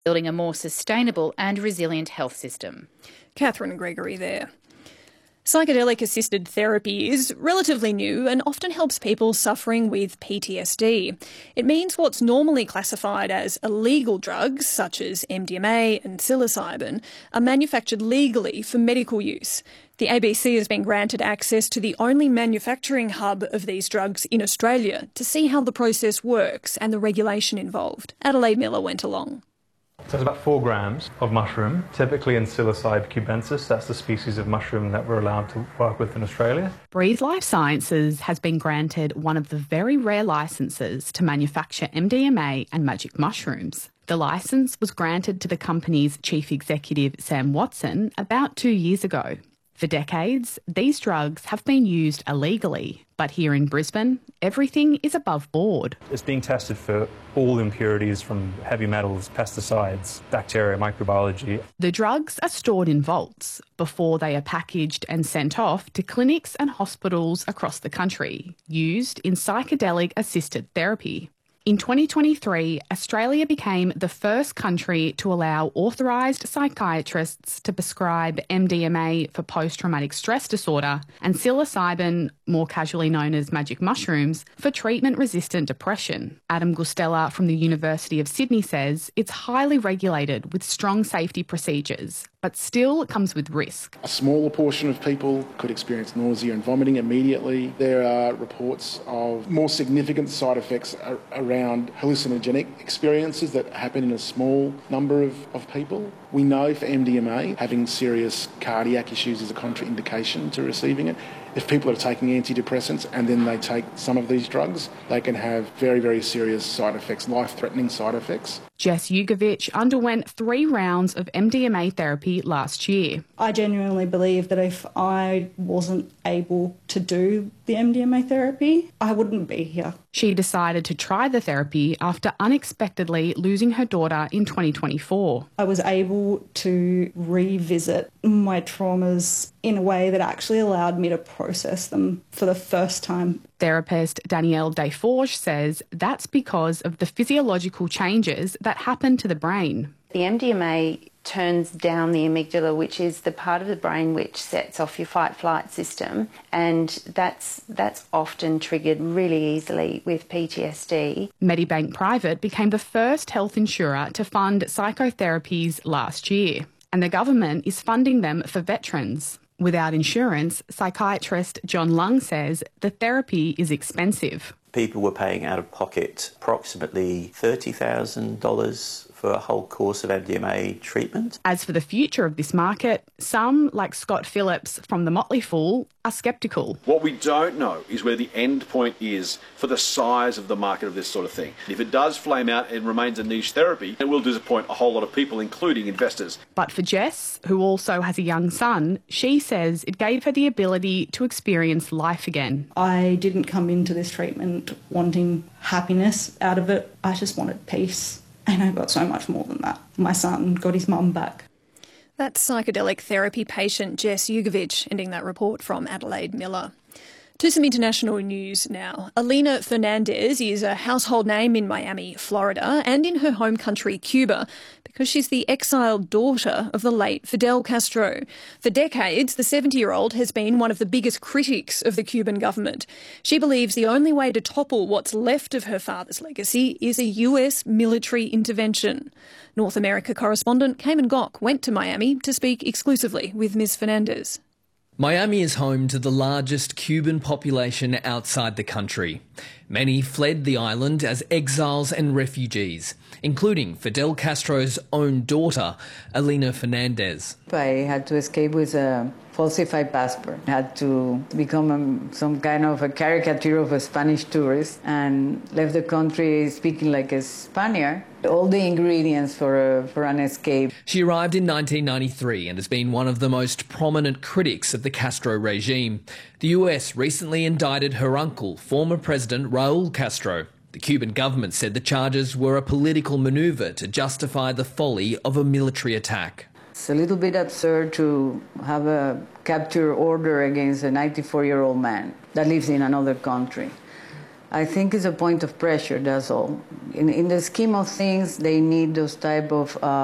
building a more sustainable and resilient health system. Catherine Gregory there. Psychedelic-assisted therapy is relatively new and often helps people suffering with PTSD. It means what's normally classified as illegal drugs, such as MDMA and psilocybin, are manufactured legally for medical use. The ABC has been granted access to the only manufacturing hub of these drugs in Australia to see how the process works and the regulation involved. Adelaide Miller went along. So it's about 4 grams of mushroom, typically in Psilocybe cubensis. That's the species of mushroom that we're allowed to work with in Australia. Breathe Life Sciences has been granted one of the very rare licences to manufacture MDMA and magic mushrooms. The licence was granted to the company's chief executive, Sam Watson, about 2 years ago. For decades, these drugs have been used illegally, but here in Brisbane, everything is above board. It's being tested for all impurities from heavy metals, pesticides, bacteria, microbiology. The drugs are stored in vaults before they are packaged and sent off to clinics and hospitals across the country, used in psychedelic-assisted therapy. In 2023, Australia became the first country to allow authorised psychiatrists to prescribe MDMA for post-traumatic stress disorder and psilocybin, more casually known as magic mushrooms, for treatment-resistant depression. Adam Gustella from the University of Sydney says it's highly regulated with strong safety procedures, but still comes with risk. A smaller portion of people could experience nausea and vomiting immediately. There are reports of more significant side effects around hallucinogenic experiences that happen in a small number of people. We know for MDMA, having serious cardiac issues is a contraindication to receiving it. If people are taking antidepressants and then they take some of these drugs, they can have very, very serious side effects, life-threatening side effects. Jess Jugovic underwent 3 rounds of MDMA therapy last year. I genuinely believe that if I wasn't able to do the MDMA therapy, I wouldn't be here. She decided to try the therapy after unexpectedly losing her daughter in 2024. I was able to revisit my traumas in a way that actually allowed me to process them for the first time. Therapist Danielle Desforges says that's because of the physiological changes that happen to the brain. The MDMA turns down the amygdala, which is the part of the brain which sets off your fight-flight system, and that's often triggered really easily with PTSD. Medibank Private became the first health insurer to fund psychotherapies last year, and the government is funding them for veterans. Without insurance, psychiatrist John Lung says the therapy is expensive. People were paying out of pocket approximately $30,000 for a whole course of MDMA treatment. As for the future of this market, some, like Scott Phillips from the Motley Fool, are sceptical. What we don't know is where the end point is for the size of the market of this sort of thing. If it does flame out and remains a niche therapy, it will disappoint a whole lot of people, including investors. But for Jess, who also has a young son, she says it gave her the ability to experience life again. I didn't come into this treatment wanting happiness out of it. I just wanted peace. And I got so much more than that. My son got his mum back. That's psychedelic therapy patient Jess Jugovic, ending that report from Adelaide Miller. To some international news now. Elena Fernandez is a household name in Miami, Florida, and in her home country, Cuba, because she's the exiled daughter of the late Fidel Castro. For decades, the 70-year-old has been one of the biggest critics of the Cuban government. She believes the only way to topple what's left of her father's legacy is a US military intervention. North America correspondent Cayman Gok went to Miami to speak exclusively with Ms. Fernandez. Miami is home to the largest Cuban population outside the country. Many fled the island as exiles and refugees, including Fidel Castro's own daughter, Elena Fernandez. I had to escape with a falsified passport. I had to become some kind of a caricature of a Spanish tourist and left the country speaking like a Spaniard. All the ingredients for an escape. She arrived in 1993 and has been one of the most prominent critics of the Castro regime. The US recently indicted her uncle, former President Raul Castro. The Cuban government said the charges were a political manoeuvre to justify the folly of a military attack. It's a little bit absurd to have a capture order against a 94-year-old man that lives in another country. I think it's a point of pressure, that's all. In the scheme of things, they need those type of